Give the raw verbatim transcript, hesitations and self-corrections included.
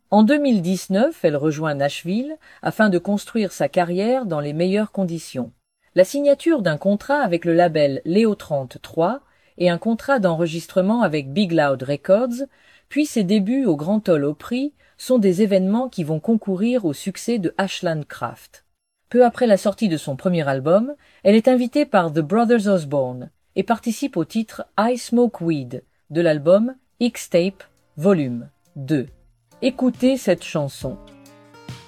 En deux mille dix-neuf, elle rejoint Nashville afin de construire sa carrière dans les meilleures conditions. La signature d'un contrat avec le label Leo trente-trois et un contrat d'enregistrement avec Big Loud Records, puis ses débuts au Grand Ole Opry, sont des événements qui vont concourir au succès de Ashland Craft. Peu après la sortie de son premier album, elle est invitée par The Brothers Osborne et participe au titre I Smoke Weed de l'album X-Tape Volume deux. Écoutez cette chanson.